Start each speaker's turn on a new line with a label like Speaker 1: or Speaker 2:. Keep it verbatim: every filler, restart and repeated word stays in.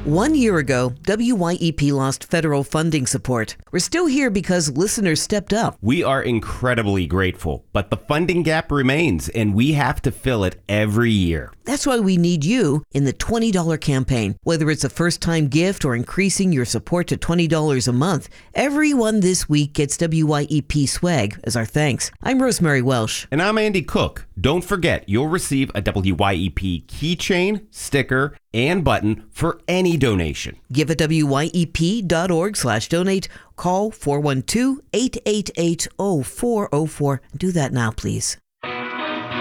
Speaker 1: One year ago, W Y E P lost federal funding support. We're still here because listeners stepped up.
Speaker 2: We are incredibly grateful, but the funding gap remains, and we have to fill it every year.
Speaker 1: That's why we need you in the twenty dollars campaign. Whether it's a first-time gift or increasing your support to twenty dollars a month, everyone this week gets W Y E P swag as our thanks. I'm Rosemary Welsh.
Speaker 2: And I'm Andy Cook. Don't forget, you'll receive a W Y E P keychain, sticker, and button for any donation.
Speaker 1: Give at W Y E P dot org slash donate. Call four one two, eight eight eight, zero four zero four. Do that now, please.